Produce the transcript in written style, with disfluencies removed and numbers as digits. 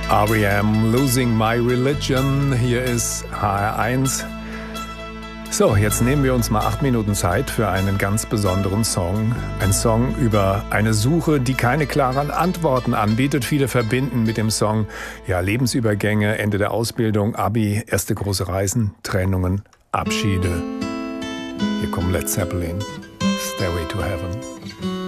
R.E.M. Losing My Religion. Hier ist HR1. So, jetzt nehmen wir uns mal 8 Minuten Zeit für einen ganz besonderen Song. Ein Song über eine Suche, die keine klaren Antworten anbietet. Viele verbinden mit dem Song ja Lebensübergänge, Ende der Ausbildung, Abi, erste große Reisen, Trennungen, Abschiede. Hier kommt Led Zeppelin, Stairway to Heaven.